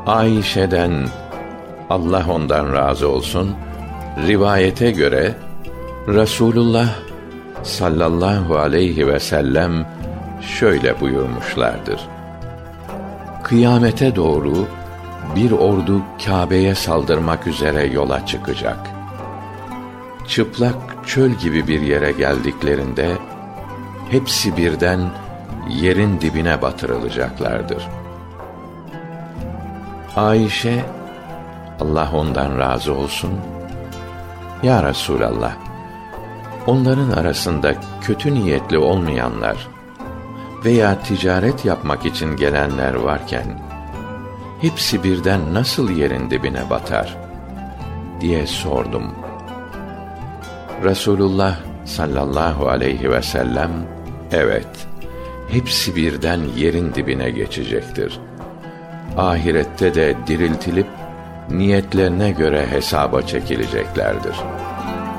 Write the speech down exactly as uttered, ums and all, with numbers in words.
Ayşe'den, Allah ondan razı olsun, rivayete göre Resulullah sallallahu aleyhi ve sellem şöyle buyurmuşlardır: Kıyamete doğru bir ordu Kâbe'ye saldırmak üzere yola çıkacak. Çıplak çöl gibi bir yere geldiklerinde hepsi birden yerin dibine batırılacaklardır. Ayşe, Allah ondan razı olsun, Ya Resulallah, onların arasında kötü niyetli olmayanlar veya ticaret yapmak için gelenler varken hepsi birden nasıl yerin dibine batar diye sordum. Resulullah sallallahu aleyhi ve sellem, evet, hepsi birden yerin dibine geçecektir. Ahirette de diriltilip niyetlerine göre hesaba çekileceklerdir.